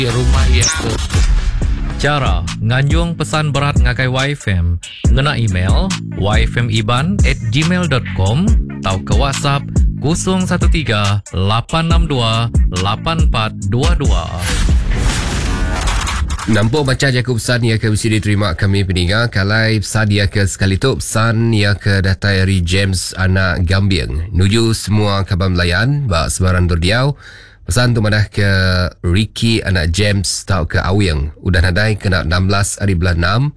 rumah yang ke Cara nganjung pesan berat ngakai YFM ngena email yfmiban@gmail.com atau ke WhatsApp 013 862 8422. Nampak macam je pesan yang ke mesti diterima kami pendengar. Kalai pesan yang ke sekali tu pesan yang ke datai dari James anak Gambiang. Nuju semua kabar melayan bak sebarang dordiau. Pesan tu madah ke Ricky anak James tau ke Awiang. Udah nadai kena 16 hari bulan 6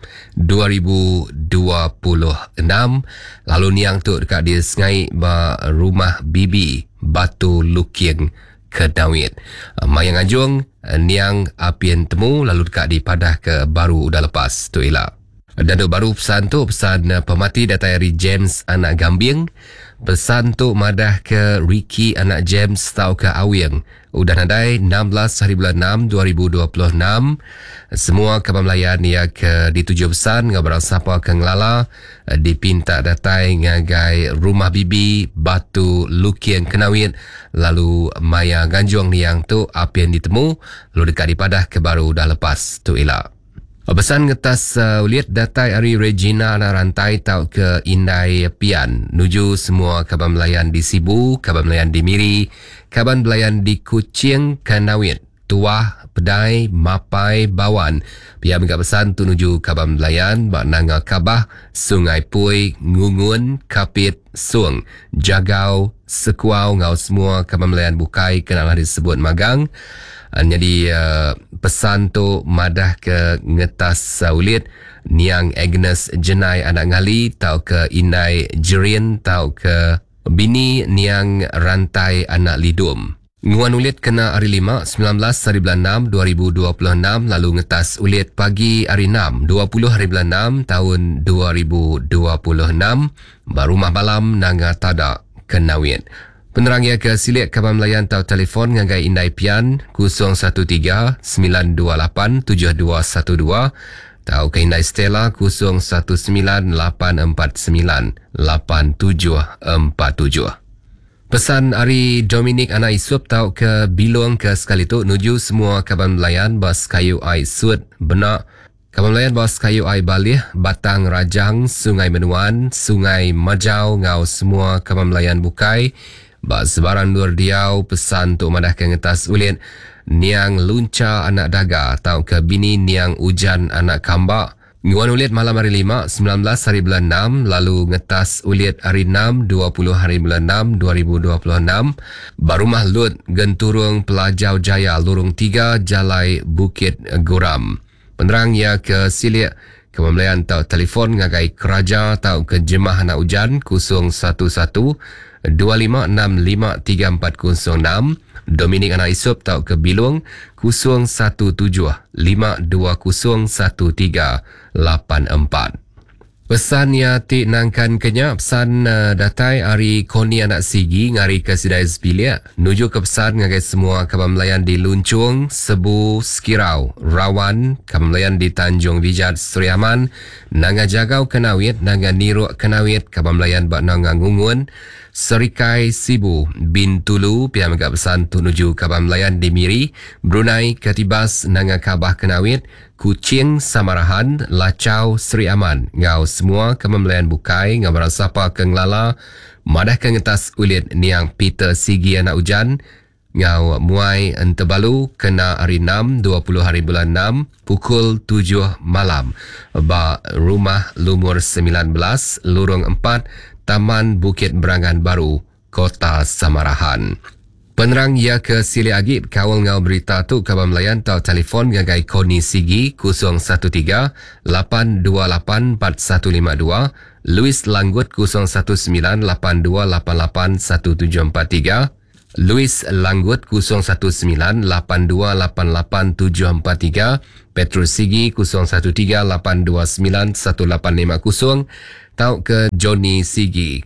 2026. Lalu niang tu dekat dia sengai ba rumah Bibi Batu Luking Kedawit. Mayang Anjung niang apian temu lalu dekat di padah ke baru udah lepas tu elak. Dan tu baru pesan tu pesan pemati datai dari James anak Gambiang. Pesan tu madah ke Ricky anak James tau ke Awiang. Udah nadai 16 hari bulan 6 2026. Semua kabar melayan yang ke dituju pesan ngabarang siapa ke ngelala dipinta datai ngagai rumah Bibi Batu Lukian Kenawit. Lalu Maya Ganjong ni yang tu apa yang ditemu lalu dekat di padah ke baru dah lepas tu elak. Pesan ngetas uliat datai Ari Regina anak rantai tau ke Indai Pian. Nuju semua kabar melayan di Sibu, kabar melayan di Miri, kabar melayan di Kuching, Kanawit, Tuah, Pedai, Mapai, Bawan. Pihak minta pesan tu nuju kabar melayan, Bak Nanga Kabah, Sungai Pui, Ngungun, Kapit, Suang, Jagau, Sekuau, ngau semua kabar melayan bukai kenalah disebut magang. Jadi pesan tu madah ke ngetas ulit niang Agnes Jenai anak ngali tau ke Inai Jerin tau ke bini niang rantai anak lidum. Nguan ulit kena hari 5 19 hari bulan 6 2026 lalu ngetas ulit pagi hari 6 20 hari bulan 6 tahun 2026 barumah malam nanga tada Kenawit. Penerang ia ke silik kabar melayan tau telefon ngagai Indai Pian 013 928 7212 tau ke Indai Stella 019 849 8747. Pesan Ari Dominic anak Isup tau ke Bilong ke sekali tu nuju semua kabar melayan bas kayu ai sud benak. Kabar melayan bas kayu ai balih, Batang Rajang, Sungai Menuan, Sungai Majau ngau semua kabar melayan bukai. Bak sebarang luar diau pesan tu madah ke ngetas ulit niang lunca anak daga tau ke bini niang ujan anak kambak. Nguan ulit malam hari 5 19 hari bulan 6 lalu ngetas ulit hari 6 20 hari bulan 6 2026 barumah lut genturung Pelajau Jaya lurung 3 Jalai Bukit Guram. Penerang ia ke silik kemampuan tau telefon ngagai keraja tau ke jemah anak ujan 011 25653406. Dominic anak Isup tau ke Bilung 01752201384. Pesan ya ti nangkan kenya pesan datai Ari Koni anak Sigi ngari ke Sidai Sepilia. Nuju ke pesan ngagai semua kabar melayan di Luncung, Sebu, Skirau, Rawan, kabar melayan di Tanjung Vijat, Suriaman, Nanga Jagau Kenawit, Nanga Niruk Kenawit, kabar melayan bak Nanga Ngungun, Serikai Sibu, Bintulu, pihak megak pesan tu nuju kabar melayan di Miri, Brunei, Katibas, Nanga Kabah Kenawit, Kuching, Samarahan, Lacau, Seri Aman. Ngau semua kabar melayan bukai, ngau barang siapa ke ngelala, madah ke ngetas ulit niang Peter Sigi anak ujan, ngau muai entebalu kena hari 6, 20 hari bulan 6, pukul 7 malam. Ba rumah Lumur 19, Lurung 4, Taman Bukit Berangan Baru, Kota Samarahan. Penerang ia ke Sili Agib kawal ngau berita tu kabar melayan tau telefon ngagai Koni Sigi 013 828 4152, Louis Langgut 019 8288 1743, Louis Langgut 019 8288 743, Petrus Sigi 013 829 1850, tau ke Johnny Sigi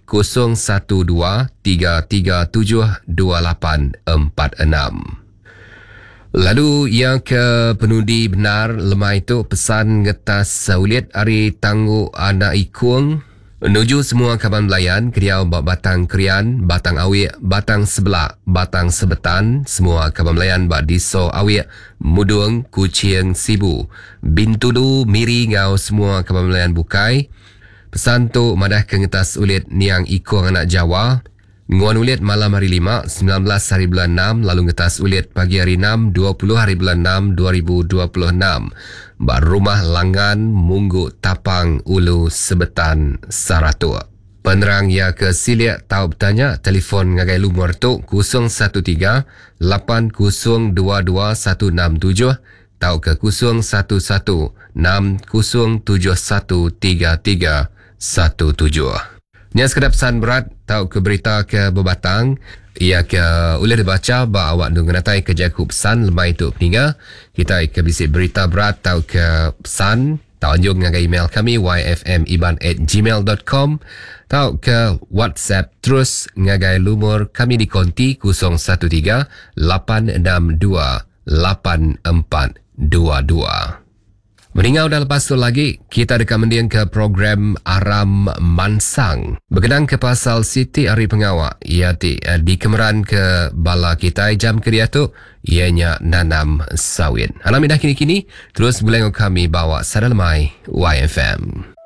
012-337-2846. Lalu yang ke penudi benar lemah itu pesan ngetas ulit Ari Tangguh anak Ikung Menuju semua kaban belayan, Kediau Batang Krian, Batang Awik, Batang Sebelak, Batang Sebetan, semua kaban belayan Diso Awik, Mudung, Kuching, Sibu, Bintulu, Miri, Ngau, semua kaban belayan Bukai. Pesan tu madah ke ngetas ulit niang ikong anak Jawa. Nguan ulit malam hari 5, 19 hari bulan 6, lalu ngetas ulit pagi hari 6, 20 hari bulan 6, 2026. Rumah Langan, Munggu, Tapang, Ulu, Sebetan, Saratu. Penerang ya ke Siliak tahu bertanya, telefon ngagai lumur tu 013 8022 167, tahu ke 011 60713317. Nya sekedap pesan berat tahu ke berita ke Bebatang. Ia ke boleh dibaca ba awak nu ngenatai ke jaku pesan lemai tu peninga. Kita ke bisik berita berat tahu ke pesan tahu anjung ngagai email kami yfmiban@gmail.com. Tahu ke WhatsApp terus ngagai lumur kami di konti 013 862 8422. Meningau dah lepas tu lagi, kita dekat mendiang ke program Aram Mansang. Berkenaan ke pasal Siti Ari Pengawak, ia di kemeran ke bala kita jam kerja tu, ianya nanam sawit. Alam indah kini-kini, terus boleh kami bawa sada lemai YFM.